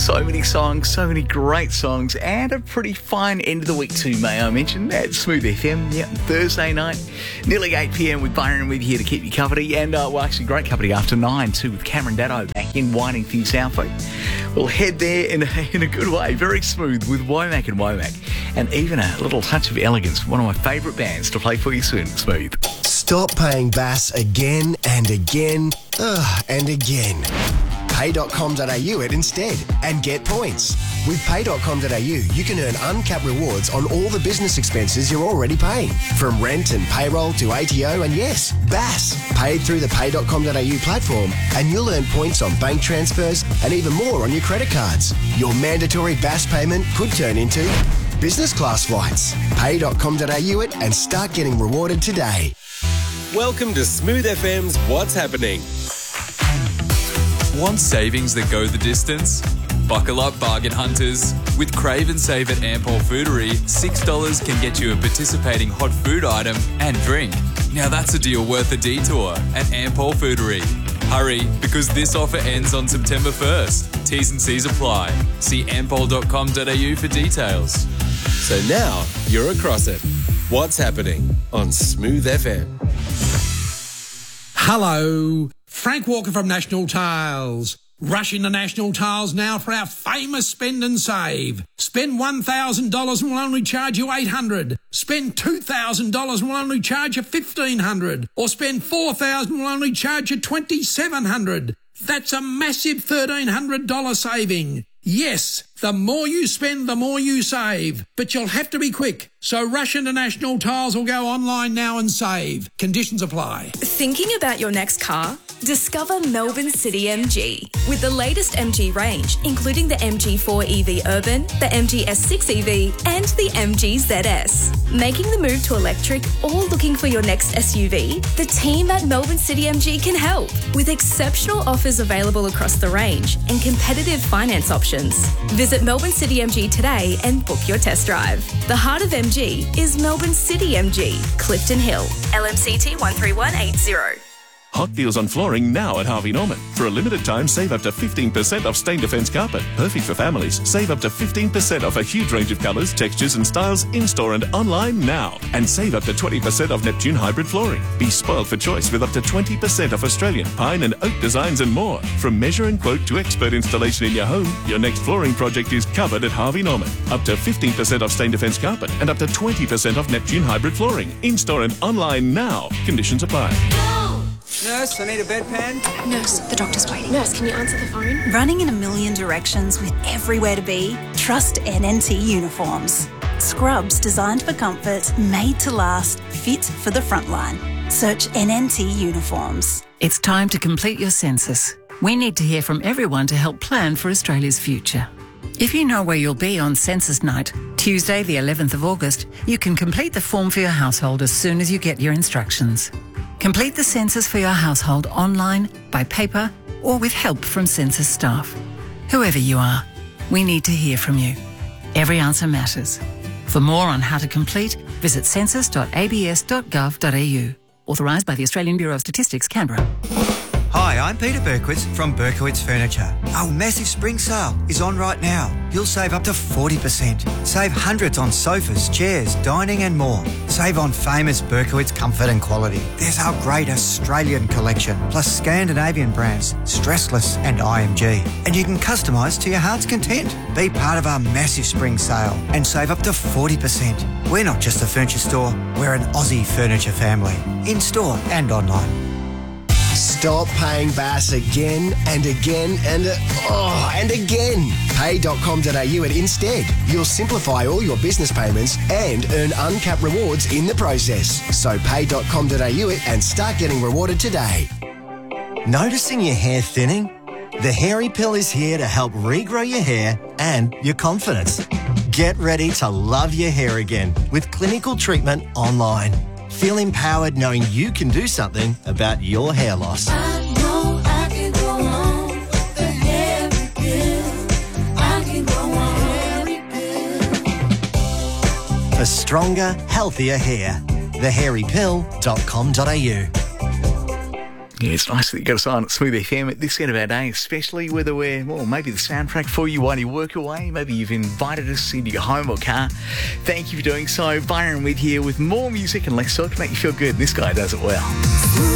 So many songs, so many great songs, and a pretty fine end of the week too, may I mention, at Smooth FM. Yeah, Thursday night, nearly 8 p.m. with Byron with you here to keep you company, and actually great company after 9 too with Cameron Datto back in winding things out for you. We'll head there in a good way, very smooth with Womack and Womack, and even a little touch of elegance, one of my favourite bands to play for you soon, Smooth. Stop paying BAS again and again and again. Pay.com.au it instead and get points. With Pay.com.au, you can earn uncapped rewards on all the business expenses you're already paying. From rent and payroll to ATO and yes, BAS. Paid through the Pay.com.au platform and you'll earn points on bank transfers and even more on your credit cards. Your mandatory BAS payment could turn into business class flights. Pay.com.au it and start getting rewarded today. Welcome to Smooth FM's What's Happening. Want savings that go the distance? Buckle up, bargain hunters. With Crave and Save at Ampol Foodery, $6 can get you a participating hot food item and drink. Now that's a deal worth a detour at Ampol Foodery. Hurry, because this offer ends on September 1st. T's and C's apply. See ampol.com.au for details. So now you're across it. What's Happening on Smooth FM. Hello, Frank Walker from National Tiles. Rush into National Tiles now for our famous spend and save. Spend $1,000 and we'll only charge you $800. Spend $2,000 and we'll only charge you $1,500. Or spend $4,000 and we'll only charge you $2,700. That's a massive $1,300 saving. Yes, the more you spend, the more you save. But you'll have to be quick. So rush into National Tiles or go online now and save. Conditions apply. Thinking about your next car? Discover Melbourne City MG. With the latest MG range, including the MG4 EV Urban, the MG S6 EV, and the MG ZS. Making the move to electric or looking for your next SUV? The team at Melbourne City MG can help. With exceptional offers available across the range and competitive finance options. Visit Melbourne City MG today and book your test drive. The heart of MG is Melbourne City MG, Clifton Hill, LMCT 13180. Hot deals on flooring now at Harvey Norman. For a limited time, save up to 15% off Stain Defence carpet. Perfect for families. Save up to 15% off a huge range of colours, textures and styles in-store and online now. And save up to 20% off Neptune hybrid flooring. Be spoiled for choice with up to 20% off Australian, pine and oak designs and more. From measure and quote to expert installation in your home, your next flooring project is covered at Harvey Norman. Up to 15% off Stain Defence carpet and up to 20% off Neptune hybrid flooring. In-store and online now. Conditions apply. Nurse, I need a bedpan. Nurse, the doctor's waiting. Nurse, can you answer the phone? Running in a million directions with everywhere to be? Trust NNT Uniforms. Scrubs designed for comfort, made to last, fit for the frontline. Search NNT Uniforms. It's time to complete your census. We need to hear from everyone to help plan for Australia's future. If you know where you'll be on census night, Tuesday the 11th of August, you can complete the form for your household as soon as you get your instructions. Complete the census for your household online, by paper, or with help from census staff. Whoever you are, we need to hear from you. Every answer matters. For more on how to complete, visit census.abs.gov.au. Authorised by the Australian Bureau of Statistics, Canberra. Hi, I'm Peter Berkowitz from Berkowitz Furniture. Our massive spring sale is on right now. You'll save up to 40%. Save hundreds on sofas, chairs, dining and more. Save on famous Berkowitz comfort and quality. There's our great Australian collection, plus Scandinavian brands, Stressless and IMG. And you can customise to your heart's content. Be part of our massive spring sale and save up to 40%. We're not just a furniture store, we're an Aussie furniture family. In-store and online. Stop paying BAS again and again and again. Pay.com.au it instead. You'll simplify all your business payments and earn uncapped rewards in the process. So pay.com.au it and start getting rewarded today. Noticing your hair thinning? The Hairy Pill is here to help regrow your hair and your confidence. Get ready to love your hair again with clinical treatment online. Feel empowered knowing you can do something about your hair loss. I know I can go on with the Hairy Pill. I can go on Hairy Pill. For stronger, healthier hair. thehairypill.com.au. Yeah, it's nice that you got us on at Smooth FM at this end of our day, especially whether we're, well, maybe the soundtrack for you while you work away. Maybe you've invited us into your home or car. Thank you for doing so. Byron with here with more music and less talk to make you feel good. This guy does it well.